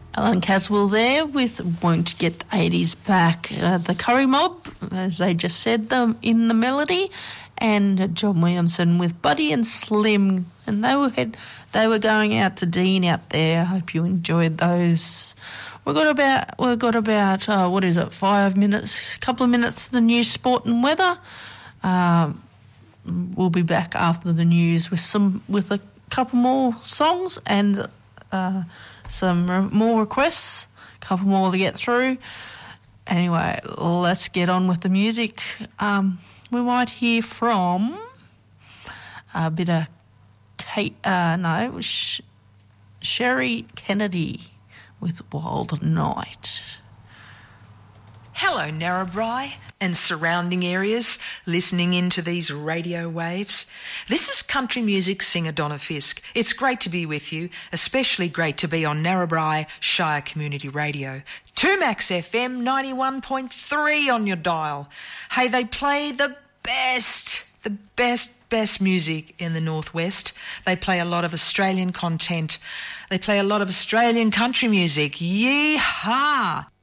Alan Caswell there with Won't Get the 80s Back. The Curry Mob, as they just said them in the melody, and John Williamson with Buddy and Slim, and they were going out to Dean out there. I hope you enjoyed those. We've got about 5 minutes, a couple of minutes to the news, sport and weather. We'll be back after the news with a couple more songs and some more requests, a couple more to get through. Anyway, let's get on with the music. We might hear from a bit of Sherry Kennedy with Wild Night. Hello, Narrabri and surrounding areas, listening into these radio waves. This is country music singer Donna Fisk. It's great to be with you, especially great to be on Narrabri Shire Community Radio. 2Max FM 91.3 on your dial. Hey, they play the best music in the Northwest. They play a lot of Australian content. They play a lot of Australian country music. Yee-haw!